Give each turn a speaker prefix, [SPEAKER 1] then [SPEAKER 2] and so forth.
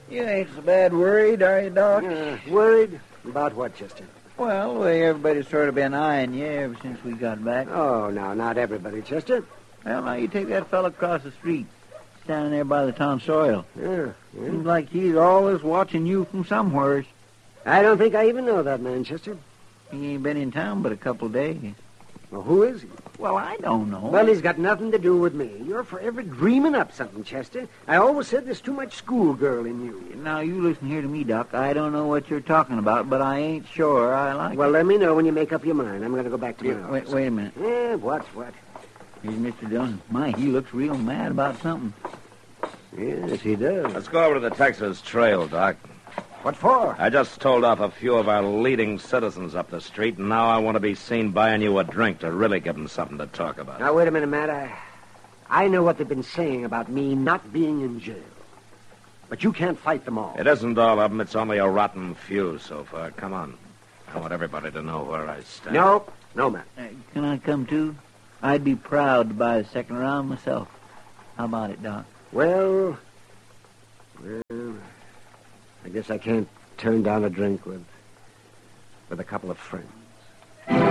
[SPEAKER 1] You ain't so bad worried, are you, Doc?
[SPEAKER 2] Worried? About what, Chester?
[SPEAKER 1] Well, the way everybody's sort of been eyeing you ever since we got back.
[SPEAKER 2] Oh, no, not everybody, Chester.
[SPEAKER 1] Well, now you take that fella across the street, standing there by the tonsorial.
[SPEAKER 2] Yeah.
[SPEAKER 1] Seems like he's always watching you from somewheres.
[SPEAKER 2] I don't think I even know that man, Chester.
[SPEAKER 1] He ain't been in town but a couple of days.
[SPEAKER 2] Well, who is he?
[SPEAKER 1] Well, I don't know.
[SPEAKER 2] Well, he's got nothing to do with me. You're forever dreaming up something, Chester. I always said there's too much schoolgirl in you.
[SPEAKER 1] Now, you listen here to me, Doc. I don't know what you're talking about, but I ain't sure I like
[SPEAKER 2] Well,
[SPEAKER 1] it.
[SPEAKER 2] let me know when you make up your mind. I'm going to go back to my office.
[SPEAKER 1] Wait a minute.
[SPEAKER 2] Yeah, what?
[SPEAKER 1] Here's Mr. Dillon. My, he looks real mad about something.
[SPEAKER 2] Yes, he does.
[SPEAKER 3] Let's go over to the Texas Trail, Doc.
[SPEAKER 2] What for?
[SPEAKER 3] I just told off a few of our leading citizens up the street, and now I want to be seen buying you a drink to really give them something to talk about.
[SPEAKER 2] Now, wait a minute, Matt. I know what they've been saying about me not being in jail. But you can't fight them all.
[SPEAKER 3] It isn't all of them. It's only a rotten few so far. Come on. I want everybody to know where I stand.
[SPEAKER 2] No, Matt.
[SPEAKER 1] Can I come too? I'd be proud to buy the second round myself. How about it, Doc?
[SPEAKER 2] Well, I guess I can't turn down a drink with a couple of friends.